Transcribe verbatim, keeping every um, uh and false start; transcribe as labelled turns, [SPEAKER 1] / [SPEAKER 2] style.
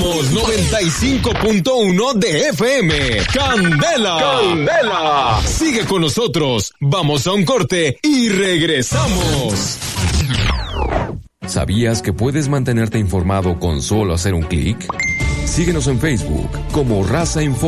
[SPEAKER 1] Somos noventa y cinco punto uno de F M. ¡Candela! ¡Candela! Sigue con nosotros. Vamos a un corte y regresamos.
[SPEAKER 2] ¿Sabías que puedes mantenerte informado con solo hacer un clic? Síguenos en Facebook como Raza Info.